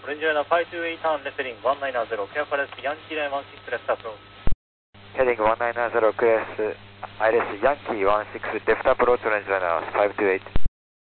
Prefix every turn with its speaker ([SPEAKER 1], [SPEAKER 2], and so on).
[SPEAKER 1] Venezuela 528 turn left heading 190, clear for left Yankee 916 left approach.
[SPEAKER 2] Heading 1990 clear ILS Yankee 16 left approach Venezuela 528.